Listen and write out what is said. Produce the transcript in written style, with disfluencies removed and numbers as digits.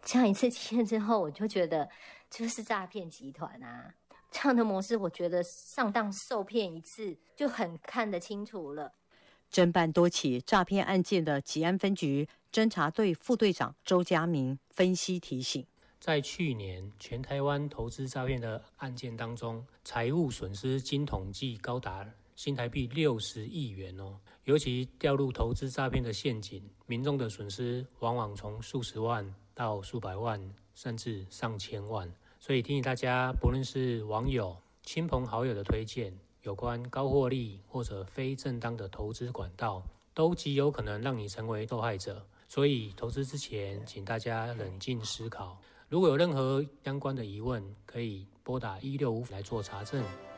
这样一次经验之后，我就觉得就是诈骗集团啊，这样的模式，我觉得上当受骗一次就很看得清楚了。 侦办多起诈骗案件的吉安分局侦查队副队长周家明分析提醒， 在去年全台湾投资诈骗的案件当中，财务损失经统计高达新台币60亿元哦。尤其掉入投资诈骗的陷阱，民众的损失往往从数十万到数百万，甚至上千万。所以提醒大家，不论是网友、亲朋好友的推荐，有关高获利或者非正当的投资管道，都极有可能让你成为受害者。所以投资之前，请大家冷静思考。如果有任何相关的疑问，可以拨打165来做查证。